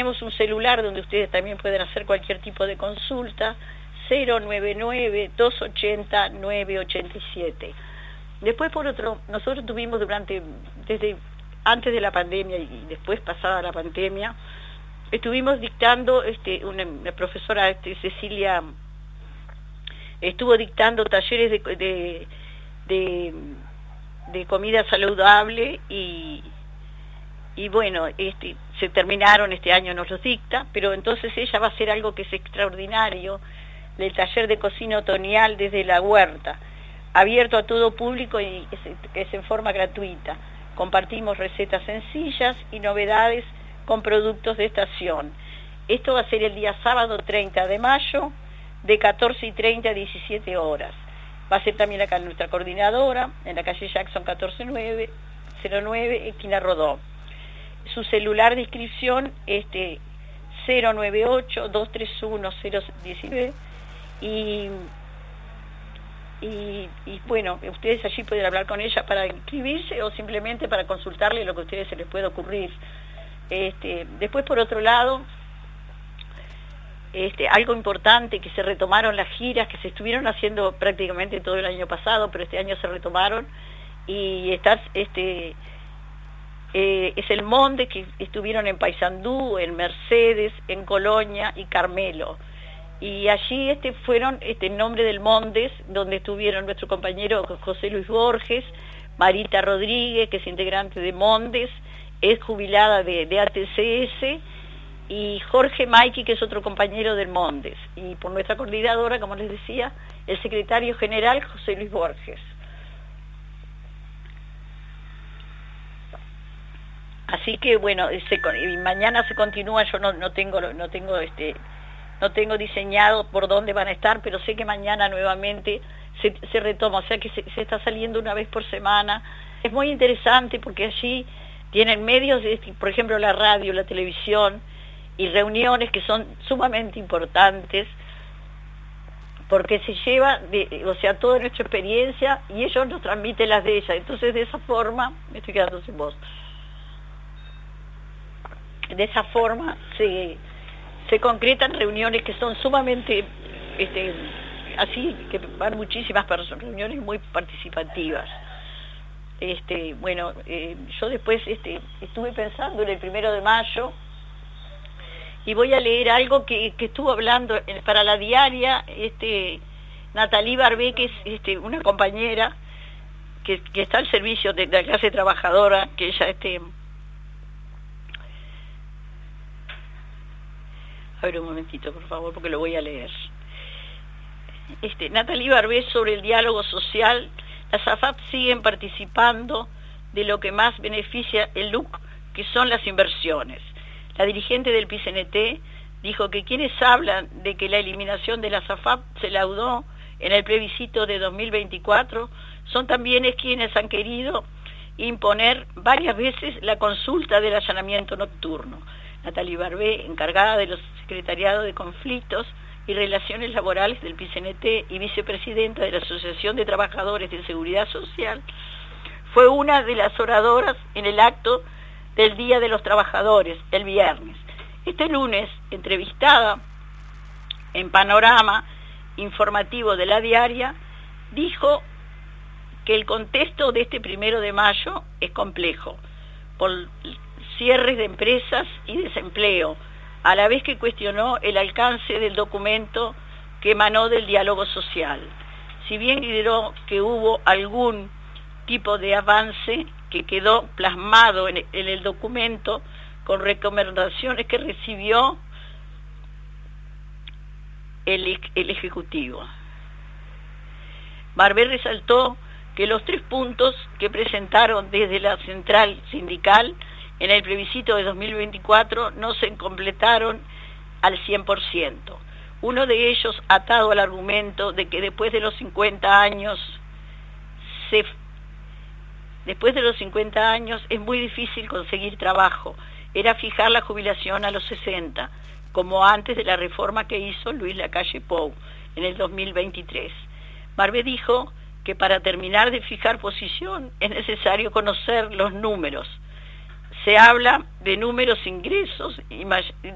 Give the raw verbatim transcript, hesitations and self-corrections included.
tenemos un celular donde ustedes también pueden hacer cualquier tipo de consulta, cero nueve nueve, dos ochenta, nueve ochenta y siete. Después, por otro, nosotros tuvimos durante, desde antes de la pandemia y después pasada la pandemia, estuvimos dictando, este, una, una profesora, este, Cecilia, estuvo dictando talleres de, de, de, de comida saludable y, y bueno, este, se terminaron, este año nos los dicta, pero entonces ella va a hacer algo que es extraordinario, del taller de cocina otoñal desde la huerta, abierto a todo público y es, es en forma gratuita. Compartimos recetas sencillas y novedades con productos de estación. Esto va a ser el día sábado treinta de mayo, de catorce y treinta a diecisiete horas. Va a ser también acá nuestra coordinadora, en la calle Jackson catorce cero nueve, esquina Rodó. Su celular de inscripción, este, cero nueve ocho, dos tres uno, cero uno nueve, y, y, y bueno, ustedes allí pueden hablar con ella para inscribirse o simplemente para consultarle lo que a ustedes se les pueda ocurrir. Este, después, por otro lado, este, algo importante, que se retomaron las giras que se estuvieron haciendo prácticamente todo el año pasado, pero este año se retomaron, y está, este, eh, es el Monde, que estuvieron en Paysandú, en Mercedes, en Colonia y Carmelo. Y allí este, fueron este, en nombre del Mondes, donde estuvieron nuestro compañero José Luis Borges, Marita Rodríguez, que es integrante de Mondes, es jubilada de, de A T C S, y Jorge Maiki, que es otro compañero del Mondes, y por nuestra coordinadora, como les decía, el secretario general José Luis Borges. Así que bueno, se, y mañana se continúa. Yo no, no tengo, no tengo este, no tengo diseñado por dónde van a estar, pero sé que mañana nuevamente se, se retoma, o sea que se, se está saliendo una vez por semana. Es muy interesante porque allí tienen medios, por ejemplo la radio, la televisión, y reuniones que son sumamente importantes, porque se lleva, de, o sea, toda nuestra experiencia, y ellos nos transmiten las de ellas. Entonces de esa forma, me estoy quedando sin voz, de esa forma se, se concretan reuniones que son sumamente, este, así, que van muchísimas personas, reuniones muy participativas. Este, bueno, eh, yo después este, estuve pensando en el primero de mayo, y voy a leer algo que, que estuvo hablando para la diaria, este, Natalí Barbé, que es este, una compañera que, que está al servicio de, de la clase trabajadora, que ella, este, a ver un momentito, por favor, porque lo voy a leer. Este, Natalí Barbé, sobre el diálogo social. Las A F A P siguen participando de lo que más beneficia el L U C, que son las inversiones. La dirigente del P I C N T dijo que quienes hablan de que la eliminación de las A F A P se laudó en el plebiscito de dos mil veinticuatro son también es quienes han querido imponer varias veces la consulta del allanamiento nocturno. Natalí Barbé, encargada de los secretariados de conflictos y relaciones laborales del P I C N T y vicepresidenta de la Asociación de Trabajadores de Seguridad Social, fue una de las oradoras en el acto del Día de los Trabajadores, el viernes. Este lunes, entrevistada en Panorama Informativo de la Diaria, dijo que el contexto de este primero de mayo es complejo, por cierres de empresas y desempleo, a la vez que cuestionó el alcance del documento que emanó del diálogo social. Si bien lideró que hubo algún tipo de avance que quedó plasmado en el documento con recomendaciones que recibió el, el Ejecutivo. Barbé resaltó que los tres puntos que presentaron desde la central sindical en el plebiscito de dos mil veinticuatro no se completaron al cien por ciento. Uno de ellos atado al argumento de que después de los cincuenta años se Después de los cincuenta años es muy difícil conseguir trabajo. Era fijar la jubilación a los sesenta, como antes de la reforma que hizo Luis Lacalle Pou en el dos mil veintitrés. Barbé dijo que para terminar de fijar posición es necesario conocer los números. Se habla de números ingresos,